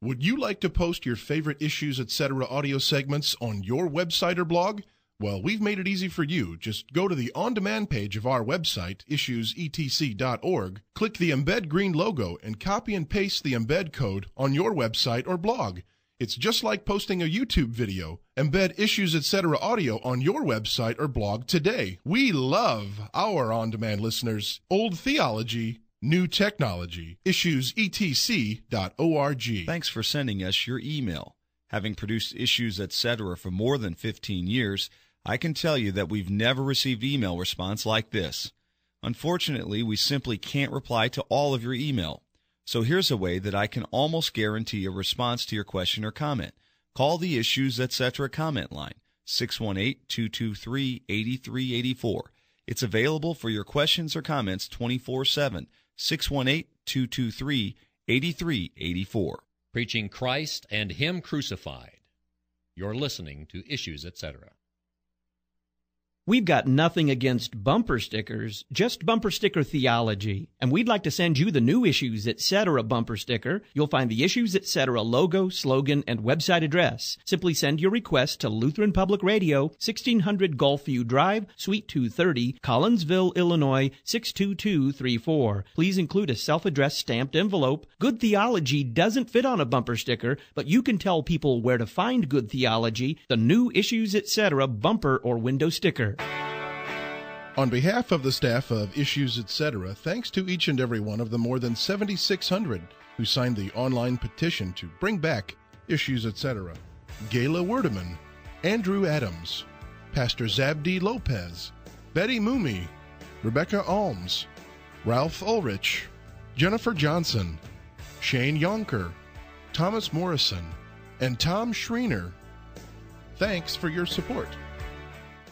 Would you like to post your favorite Issues Etc. audio segments on your website or blog? Well, we've made it easy for you. Just go to the on-demand page of our website, issuesetc.org, click the Embed Green logo, and copy and paste the embed code on your website or blog. It's just like posting a YouTube video. Embed Issues Etc. audio on your website or blog today. We love our on-demand listeners. Old theology, new technology. Issuesetc.org. Thanks for sending us your email. Having produced Issues Etc. for more than 15 years, I can tell you that we've never received email response like this. Unfortunately, we simply can't reply to all of your email. So here's a way that I can almost guarantee a response to your question or comment. Call the Issues Etc. comment line, 618-223-8384. It's available for your questions or comments 24/7, 618-223-8384. Preaching Christ and Him crucified. You're listening to Issues Etc. We've got nothing against bumper stickers, just bumper sticker theology. And we'd like to send you the new Issues Etc. bumper sticker. You'll find the Issues Etc. logo, slogan, and website address. Simply send your request to Lutheran Public Radio, 1600 Gulfview Drive, Suite 230, Collinsville, Illinois, 62234. Please include a self-addressed stamped envelope. Good theology doesn't fit on a bumper sticker, but you can tell people where to find good theology, the new Issues Etc. bumper or window sticker. On behalf of the staff of Issues Etc., thanks to each and every one of the more than 7,600 who signed the online petition to bring back Issues Etc. Gayla Werdeman, Andrew Adams, Pastor Zabdi Lopez, Betty Moomey, Rebecca Alms, Ralph Ulrich, Jennifer Johnson, Shane Yonker, Thomas Morrison, and Tom Schriener. Thanks for your support.